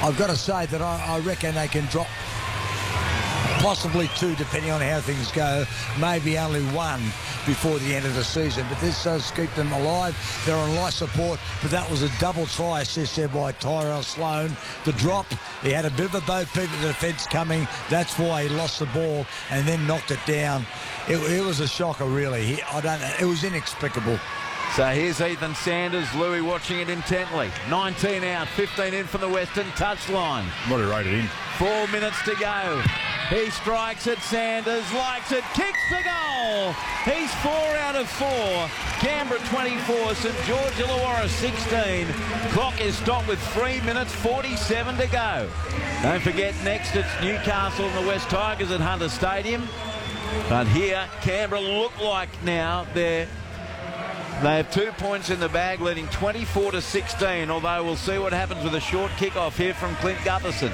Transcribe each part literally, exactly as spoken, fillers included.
I've got to say that I, I reckon they can drop possibly two, depending on how things go, maybe only one before the end of the season. But this does keep them alive. They're on life support, but that was a double try assist there by Tyrell Sloan. The drop, he had a bit of a boat peep at the defence coming. That's why he lost the ball and then knocked it down. It, it was a shocker, really. He, I don't know. It was inexplicable. So here's Ethan Sanders. Louis watching it intently. nineteen out, fifteen in from the Western touchline. What a rated in. Four minutes to go. He strikes it. Sanders likes it. Kicks the goal. He's four out of four. Canberra twenty-four. St George Illawarra sixteen. Clock is stopped with three minutes forty-seven to go. Don't forget, next it's Newcastle and the West Tigers at Hunter Stadium. But here, Canberra look like now they're They have two points in the bag, leading twenty-four to sixteen, although we'll see what happens with a short kick-off here from Clint Gutherson.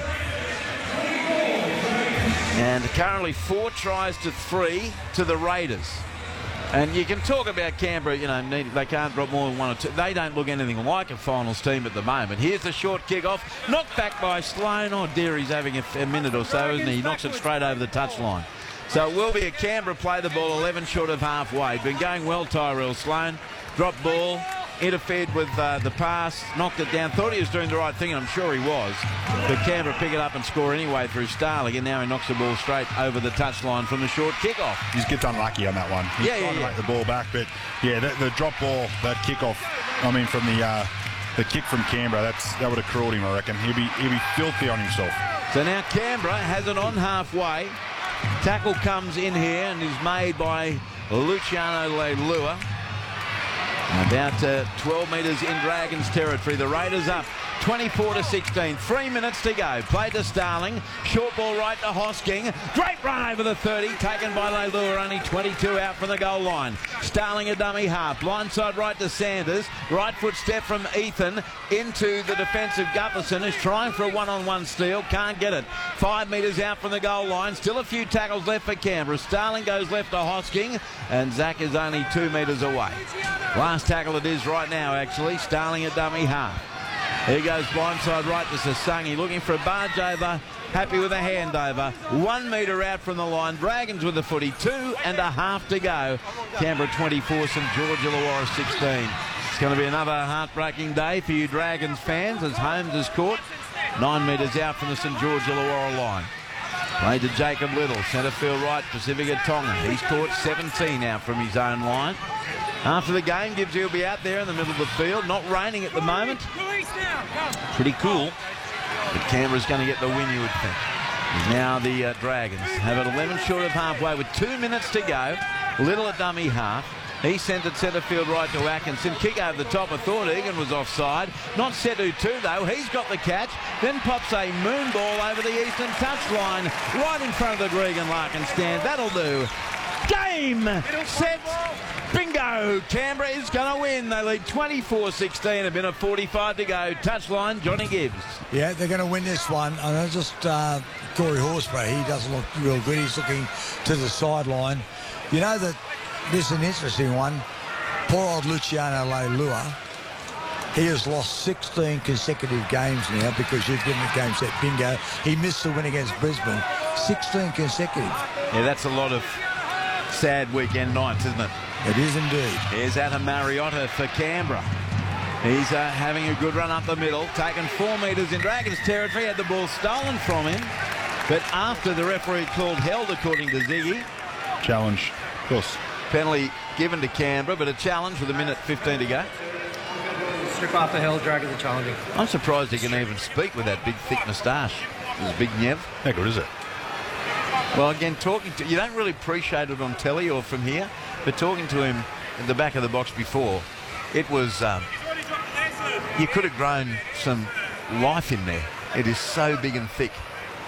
And currently four tries to three to the Raiders. And you can talk about Canberra, you know, they can't drop more than one or two. They don't look anything like a finals team at the moment. Here's the short kick-off, knocked back by Sloan. Oh dear, he's having a, a minute or so, isn't he? He knocks it straight over the touchline. So it will be a Canberra play the ball eleven short of halfway. Been going well, Tyrell Sloan. Drop ball, interfered with uh, the pass, knocked it down. Thought he was doing the right thing, and I'm sure he was. But Canberra pick it up and score anyway through Starling, and now he knocks the ball straight over the touchline from the short kick-off. He gets unlucky on that one. He's yeah, trying yeah, to yeah. make the ball back, but yeah, the, the drop ball, that kick-off, I mean, from the uh, the kick from Canberra, that's that would have crawled him, I reckon. He'll be, he'll be filthy on himself. So now Canberra has it on halfway. Tackle comes in here and is made by Luciano Leilua. About uh, twelve metres in Dragons territory. The Raiders up twenty-four to sixteen. Three minutes to go. Play to Starling. Short ball right to Hosking. Great run over the thirty. Taken by Leilua. Only twenty-two out from the goal line. Starling a dummy half. Blindside right to Sanders. Right foot step from Ethan into the defence of Gutherson, who's trying for a one-on-one steal. Can't get it. Five metres out from the goal line. Still a few tackles left for Canberra. Starling goes left to Hosking, and Zach is only two metres away. Last tackle it is right now, actually. Starling a dummy half. Here goes blindside right to Sasangi, looking for a barge over. Happy with a handover. One metre out from the line. Dragons with the footy. Two and a half to go. Canberra twenty-four, St George Illawarra sixteen. It's going to be another heartbreaking day for you Dragons fans as Holmes is caught. Nine metres out from the St George Illawarra line. Played to Jacob Little. Centre field right, Pacifica Tonga. He's caught seventeen out from his own line. After the game, Gibbs will be out there in the middle of the field. Not raining at the moment. Pretty cool. But Canberra's going to get the win, you would think. Now the uh, Dragons have it eleven short of halfway with two minutes to go. Little a dummy half. He sent it centre field right to Atkinson. Kick over the top. I thought Egan was offside. Not Setu too, though. He's got the catch. Then pops a moon ball over the eastern touchline right in front of the Gregan Larkin stand. That'll do. Game, set, bingo. Canberra is going to win. They lead twenty-four sixteen. A minute forty-five to go. Touchline, Johnny Gibbs. Yeah, they're going to win this one. I know just uh, Corey Horsburgh, he doesn't look real good. He's looking to the sideline. You know that this is an interesting one. Poor old Luciano Leilua. He has lost sixteen consecutive games now because you've given the game set bingo. He missed the win against Brisbane. sixteen consecutive. Yeah, that's a lot of sad weekend nights, isn't it? It is indeed. Here's Adam Mariotta for Canberra. He's uh, having a good run up the middle, taken four metres in Dragons territory, had the ball stolen from him, but after the referee called held, according to Ziggy. Challenge, of course. Penalty given to Canberra, but a challenge with a minute fifteen to go. Strip after held, Dragons are challenging. I'm surprised he can even speak with that big thick moustache. His big Nev. How good is it? Well, again, talking to you don't really appreciate it on telly or from here, but talking to him in the back of the box before, it was um, you could have grown some life in there. It is so big and thick.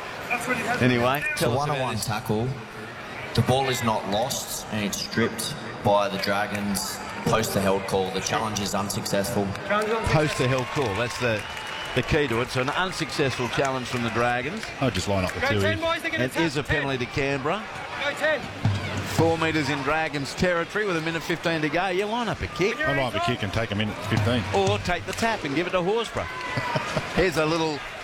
Anyway, it's a one-on-one tackle. The ball is not lost and it's stripped by the Dragons. Post the held call. The challenge is unsuccessful. Post the held call. That's the the key to it. So an unsuccessful challenge from the Dragons. I'll just line up the two. It is a penalty to Canberra. Four metres in Dragons territory with a minute fifteen to go. You line up a kick. I line up a kick and take a minute fifteen. Or take the tap and give it to Horsburgh. Here's a little